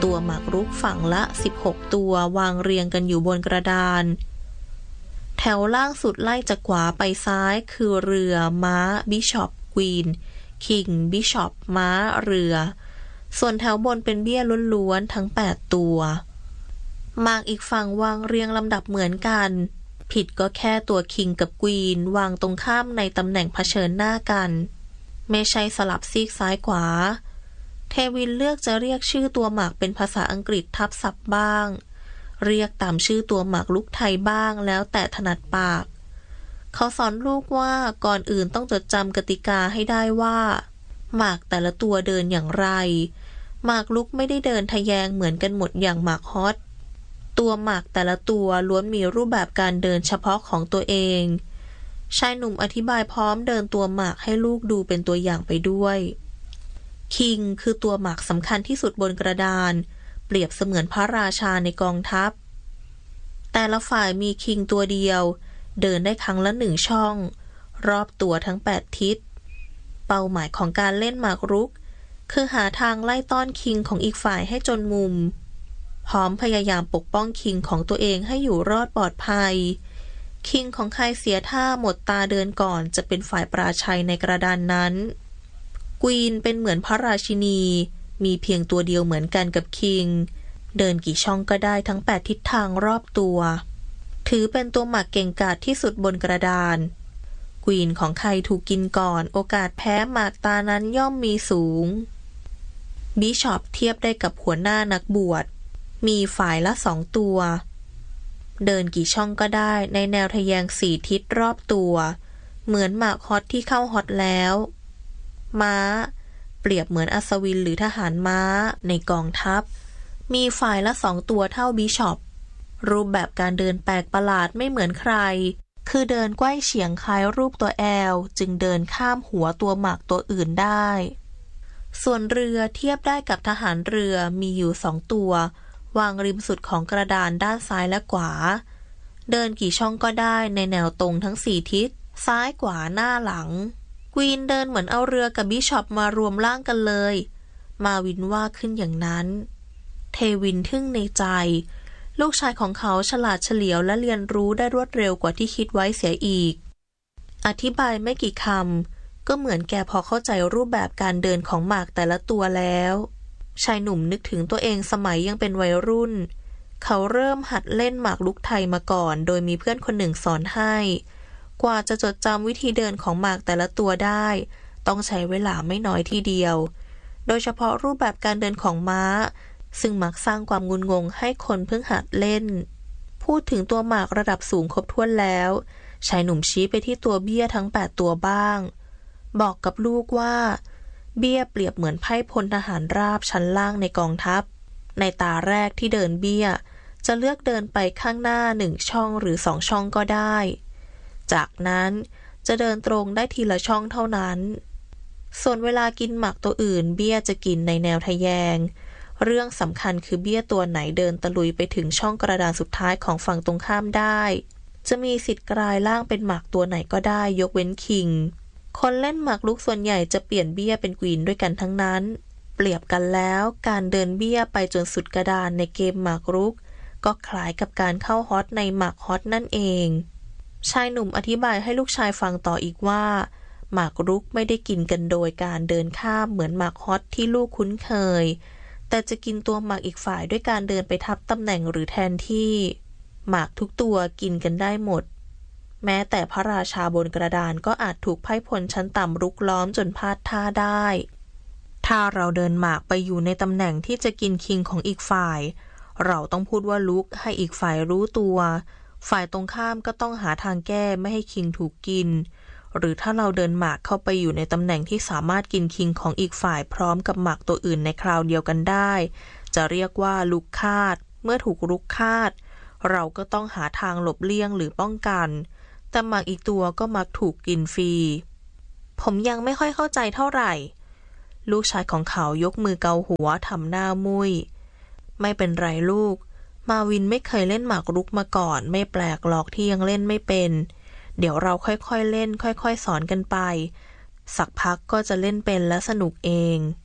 ตัวหมากรุกฝั่งละ16ตัววางเรียงกันอยู่บนกระดานแถวล่างสุดไล่จากขวาไปซ้ายคือเรือม้าบิชอปควีนคิงบิชอปม้าเรือส่วนแถวบนเป็นเบี้ยล้วนๆทั้ง8ตัวหมากอีกฝั่งวางเรียงลำดับเหมือนกันผิดก็แค่ตัวคิงกับควีนวางตรงข้ามในตำแหน่งเผชิญหน้ากันไม่ใช่สลับซีกซ้ายขวาเทวินเลือกจะเรียกชื่อตัวหมากเป็นภาษาอังกฤษทับศัพท์บ้างเรียกตามชื่อตัวหมากลุกไทยบ้างแล้วแต่ถนัดปากเขาสอนลูกว่าก่อนอื่นต้องจดจำกติกาให้ได้ว่าหมากแต่ละตัวเดินอย่างไรหมากลุกไม่ได้เดินทะแยงเหมือนกันหมดอย่างหมากฮอตตัวหมากแต่ละตัวล้วนมีรูปแบบการเดินเฉพาะของตัวเองชายหนุ่มอธิบายพร้อมเดินตัวหมากให้ลูกดูเป็นตัวอย่างไปด้วยคิงคือตัวหมากสำคัญที่สุดบนกระดานเปรียบเสมือนพระราชาในกองทัพแต่ละฝ่ายมีคิงตัวเดียวเดินได้ครั้งละ1ช่องรอบตัวทั้ง8ทิศเป้าหมายของการเล่นหมากรุกคือหาทางไล่ต้อนคิงของอีกฝ่ายให้จนมุมพร้อมพยายามปกป้องคิงของตัวเองให้อยู่รอดปลอดภัยคิงของใครเสียท่าหมดตาเดินก่อนจะเป็นฝ่ายปราชัยในกระดานนั้นควีนเป็นเหมือนพระราชินีมีเพียงตัวเดียวเหมือนกันกับคิงเดินกี่ช่องก็ได้ทั้ง8ทิศทางรอบตัวถือเป็นตัวหมากเก่งกาจที่สุดบนกระดานควีนของใครถูกกินก่อนโอกาสแพ้หมากตานั้นย่อมมีสูงบิชอปเทียบได้กับหัวหน้านักบวชมีฝ่ายละ2ตัวเดินกี่ช่องก็ได้ในแนวทะแยง4ทิศรอบตัวเหมือนหมากฮอตที่เข้าฮอตแล้วม้าเปรียบเหมือนอัศวินหรือทหารม้าในกองทัพมีฝ่ายละ2ตัวเท่าบิชอปรูปแบบการเดินแปลกประหลาดไม่เหมือนใครคือเดินไกว้เฉียงคล้ายรูปตัวแอลจึงเดินข้ามหัวตัวหมากตัวอื่นได้ส่วนเรือเทียบได้กับทหารเรือมีอยู่2ตัววางริมสุดของกระดานด้านซ้ายและขวาเดินกี่ช่องก็ได้ในแนวตรงทั้ง4ทิศซ้ายขวาหน้าหลังควีนเดินเหมือนเอาเรือกับบิชอปมารวมร่างกันเลยมาวินว่าขึ้นอย่างนั้นเทวินทึ่งในใจลูกชายของเขาฉลาดเฉลียวและเรียนรู้ได้รวดเร็วกว่าที่คิดไว้เสียอีกอธิบายไม่กี่คำก็เหมือนแกพอเข้าใจรูปแบบการเดินของหมากแต่ละตัวแล้วชายหนุ่มนึกถึงตัวเองสมัยยังเป็นวัยรุ่นเขาเริ่มหัดเล่นหมากรุกไทยมาก่อนโดยมีเพื่อนคนหนึ่งสอนให้กว่าจะจดจำวิธีเดินของหมากแต่ละตัวได้ต้องใช้เวลาไม่น้อยทีเดียวโดยเฉพาะรูปแบบการเดินของม้าซึ่งมักสร้างความงุนงงให้คนเพิ่งหัดเล่นพูดถึงตัวหมากระดับสูงครบถ้วนแล้วชายหนุ่มชี้ไปที่ตัวเบี้ยทั้ง8ตัวบ้างบอกกับลูกว่าเบี้ยเปรียบเหมือนไพร่พลทหารราบชั้นล่างในกองทัพในตาแรกที่เดินเบี้ยจะเลือกเดินไปข้างหน้า1ช่องหรือ2ช่องก็ได้จากนั้นจะเดินตรงได้ทีละช่องเท่านั้นส่วนเวลากินหมากตัวอื่นเบี้ยจะกินในแนวทะแยงเรื่องสำคัญคือเบี้ยตัวไหนเดินตะลุยไปถึงช่องกระดานสุดท้ายของฝั่งตรงข้ามได้จะมีสิทธิ์กลายร่างเป็นหมากตัวไหนก็ได้ยกเว้นคิงคนเล่นหมากรุกส่วนใหญ่จะเปลี่ยนเบี้ยเป็นควีนด้วยกันทั้งนั้นเปรียบกันแล้วการเดินเบี้ยไปจนสุดกระดานในเกมหมากรุกก็คล้ายกับการเข้าฮอตในหมากฮอตนั่นเองชายหนุ่มอธิบายให้ลูกชายฟังต่ออีกว่าหมากรุกไม่ได้กินกันโดยการเดินข้ามเหมือนหมากฮอตที่ลูกคุ้นเคยแต่จะกินตัวหมากอีกฝ่ายด้วยการเดินไปทับตำแหน่งหรือแทนที่หมากทุกตัวกินกันได้หมดแม้แต่พระราชาบนกระดานก็อาจถูกไพร่พลชั้นต่ำรุกล้อมจนพลาดท่าได้ถ้าเราเดินหมากไปอยู่ในตำแหน่งที่จะกินคิงของอีกฝ่ายเราต้องพูดว่าลุกให้อีกฝ่ายรู้ตัวฝ่ายตรงข้ามก็ต้องหาทางแก้ไม่ให้คิงถูกกินหรือถ้าเราเดินหมากเข้าไปอยู่ในตำแหน่งที่สามารถกินคิงของอีกฝ่ายพร้อมกับหมากตัวอื่นในคราวเดียวกันได้จะเรียกว่าลุกคาดเมื่อถูกลุกคาดเราก็ต้องหาทางหลบเลี่ยงหรือป้องกันแต่หมากอีกตัวก็มักถูกกินฟรีผมยังไม่ค่อยเข้าใจเท่าไหร่ลูกชายของเขายกมือเกาหัวทำหน้ามุ้ยไม่เป็นไรลูกมาวินไม่เคยเล่นหมากรุกมาก่อนไม่แปลกหรอกที่ยังเล่นไม่เป็นเดี๋ยวเราค่อยๆเล่นค่อยๆสอนกันไปสักพักก็จะเล่นเป็นและสนุกเอง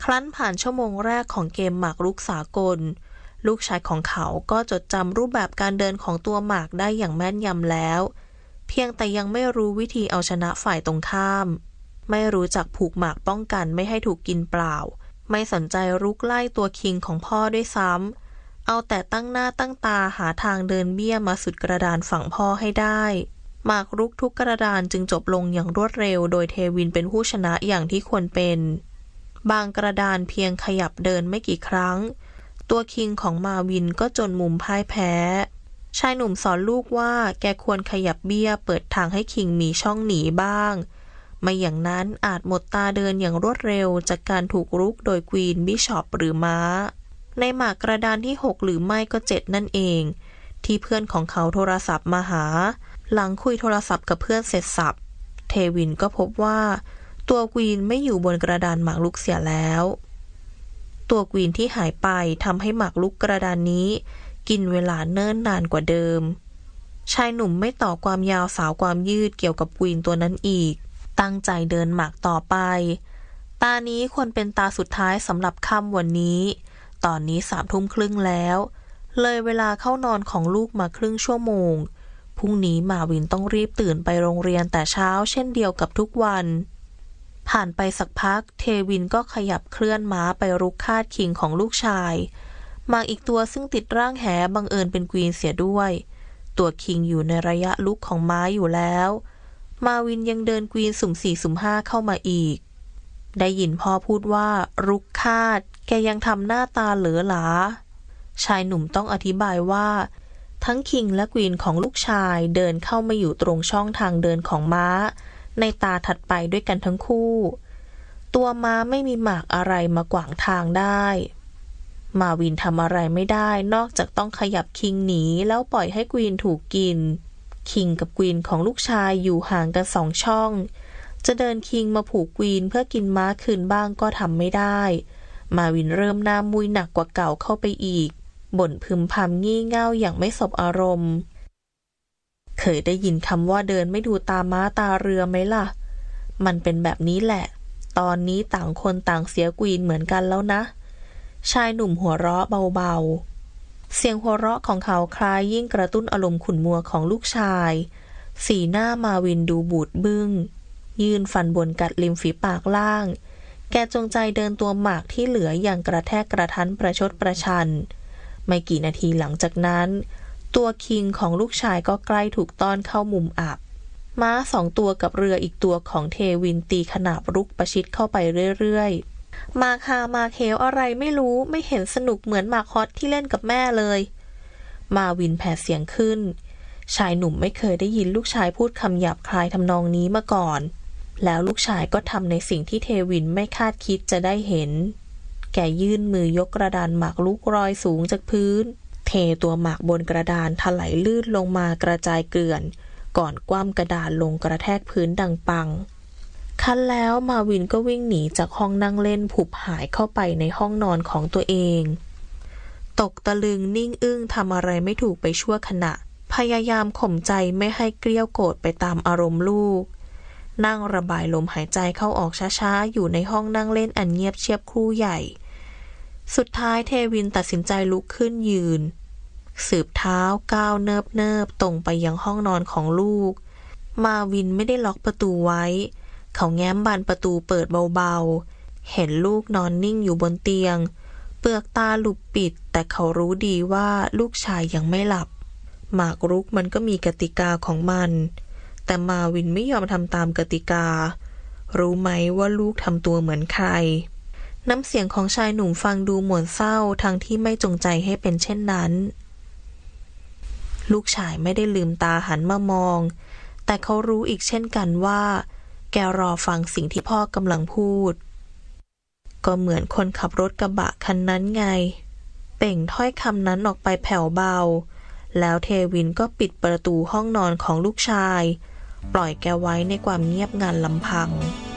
ครั้นผ่านชั่วโมงแรกของเกมหมากรุกสากลลูกชายของเขาก็จดจำรูปแบบการเดินของตัวหมากได้อย่างแม่นยำแล้วเพียงแต่ยังไม่รู้วิธีเอาชนะฝ่ายตรงข้ามไม่รู้จักผูกหมากป้องกันไม่ให้ถูกกินเปล่าไม่สนใจรุกไล่ตัวคิงของพ่อด้วยซ้ำเอาแต่ตั้งหน้าตั้งตาหาทางเดินเบี้ยมาสุดกระดานฝั่งพ่อให้ได้หมากรุกทุกกระดานจึงจบลงอย่างรวดเร็วโดยเทวินเป็นผู้ชนะอย่างที่ควรเป็นบางกระดานเพียงขยับเดินไม่กี่ครั้งตัวคิงของมาวินก็จนมุมพ่ายแพ้ชายหนุ่มสอนลูกว่าแกควรขยับเบี้ยเปิดทางให้คิงมีช่องหนีบ้างไม่อย่างนั้นอาจหมดตาเดินอย่างรวดเร็วจากการถูกรุกโดยควีนบิชอปหรือม้าในหมากกระดานที่6หรือไม่ก็7นั่นเองที่เพื่อนของเขาโทรศัพท์มาหาหลังคุยโทรศัพท์กับเพื่อนเสร็จสับเทวินก็พบว่าตัวควีนไม่อยู่บนกระดานหมากรุกเสียแล้วตัวควีนที่หายไปทำให้หมากรุกกระดานนี้กินเวลาเนิ่นนานกว่าเดิมชายหนุ่มไม่ต่อความยาวสาวความยืดเกี่ยวกับควีนตัวนั้นอีกตั้งใจเดินหมากต่อไปตานี้ควรเป็นตาสุดท้ายสำหรับค่ำวันนี้ตอนนี้21:30แล้วเลยเวลาเข้านอนของลูกมาครึ่งชั่วโมงพรุ่งนี้มาวินต้องรีบตื่นไปโรงเรียนแต่เช้าเช่นเดียวกับทุกวันผ่านไปสักพักเทวินก็ขยับเคลื่อนม้าไปรุกคาดคิงของลูกชายหมากอีกตัวซึ่งติดร่างแหบังเอิญเป็นควีนเสียด้วยตัวคิงอยู่ในระยะลุกของม้าอยู่แล้วมาวินยังเดินควีนสุ่ม4สุ่ม5เข้ามาอีกได้ยินพ่อพูดว่ารุกคาดแกยังทำหน้าตาเหลอหลาชายหนุ่มต้องอธิบายว่าทั้งคิงและควีนของลูกชายเดินเข้ามาอยู่ตรงช่องทางเดินของม้าในตาถัดไปด้วยกันทั้งคู่ตัวม้าไม่มีหมากอะไรมาขวางทางได้มาวินทำอะไรไม่ได้นอกจากต้องขยับคิงหนีแล้วปล่อยให้ควีนถูกกินคิงกับควีนของลูกชายอยู่ห่างกัน2 ช่องจะเดินคิงมาผูกควีนเพื่อกินม้าคืนบ้างก็ทำไม่ได้มาวินเริ่มหน้ามุยหนักกว่าเก่าเข้าไปอีกบ่นพึมพำงี่เง่าอย่างไม่สบอารมณ์เคยได้ยินคำว่าเดินไม่ดูตาม้าตาเรือไหมล่ะมันเป็นแบบนี้แหละตอนนี้ต่างคนต่างเสียควีนเหมือนกันแล้วนะชายหนุ่มหัวเราะเบาๆเสียงหัวเราะของเขาคล้ายยิ่งกระตุ้นอารมณ์ขุ่นมัวของลูกชายสีหน้ามาวินดูบูดบึ้งยื่นฟันบนกัดริมฝีปากล่างแกจงใจเดินตัวหมากที่เหลืออย่างกระแทกกระทันประชดประชันไม่กี่นาทีหลังจากนั้นตัวคิงของลูกชายก็ใกล้ถูกต้อนเข้ามุมอับม้า2 ตัวกับเรืออีกตัวของเทวินตีขนาบรุกประชิดเข้าไปเรื่อยๆมาคามาเคลอะไรไม่รู้ไม่เห็นสนุกเหมือนมาคอสที่เล่นกับแม่เลยมาวินแผดเสียงขึ้นชายหนุ่มไม่เคยได้ยินลูกชายพูดคำหยาบคายทำนองนี้มาก่อนแล้วลูกชายก็ทำในสิ่งที่เทวินไม่คาดคิดจะได้เห็นแกยื่นมือยกกระดานหมากลุกรอยสูงจากพื้นเทตัวหมากบนกระดานถลายลื่นลงมากระจายเกลื่อนก่อนคว่ำกระดานลงกระแทกพื้นดังปังคันแล้วมาวินก็วิ่งหนีจากห้องนั่งเล่นผุบหายเข้าไปในห้องนอนของตัวเองตกตะลึงนิ่งอึ้งทำอะไรไม่ถูกไปชั่วขณะพยายามข่มใจไม่ให้เกลี้ยวโกรธไปตามอารมณ์ลูกนั่งระบายลมหายใจเข้าออกช้าๆอยู่ในห้องนั่งเล่นอันเงียบเชียบครู่ใหญ่สุดท้ายเทวินตัดสินใจลุกขึ้นยืนสืบเท้าก้าวเนิบๆตรงไปยังห้องนอนของลูกมาวินไม่ได้ล็อกประตูไว้เขาแง้มบานประตูเปิดเบาๆเห็นลูกนอนนิ่งอยู่บนเตียงเปลือกตาหลุบปิดแต่เขารู้ดีว่าลูกชายยังไม่หลับหมากรุกมันก็มีกติกาของมันแต่มาวินไม่ยอมทำตามกติการู้ไหมว่าลูกทำตัวเหมือนใครน้ำเสียงของชายหนุ่มฟังดูหม่นเศร้าทั้งที่ไม่จงใจให้เป็นเช่นนั้นลูกชายไม่ได้ลืมตาหันมามองแต่เขารู้อีกเช่นกันว่าแกรอฟังสิ่งที่พ่อกำลังพูดก็เหมือนคนขับรถกระบะคันนั้นไงเปล่งถ้อยคำนั้นออกไปแผ่วเบาแล้วเทวินก็ปิดประตูห้องนอนของลูกชายปล่อยแกไว้ในความเงียบงันลำพัง